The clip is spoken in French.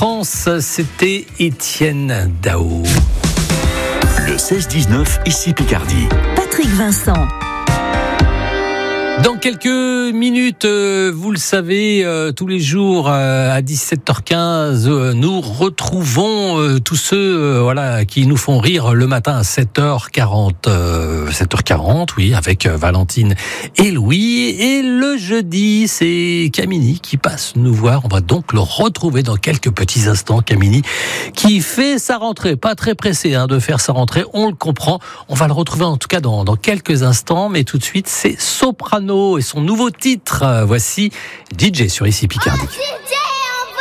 France, c'était Étienne Dao. Le 16-19, ici Picardie. Patrick Vincent. Dans quelques minutes, vous le savez, tous les jours à 17h15, nous retrouvons tous ceux qui nous font rire le matin à 7h40. 7h40, oui, avec Valentine et Louis. Et le jeudi, c'est Camini qui passe nous voir. On va donc le retrouver dans quelques petits instants. Camini qui fait sa rentrée. Pas très pressé de faire sa rentrée, on le comprend. On va le retrouver en tout cas dans quelques instants. Mais tout de suite, c'est Soprano et son nouveau titre. Voici DJ sur ici Picardie.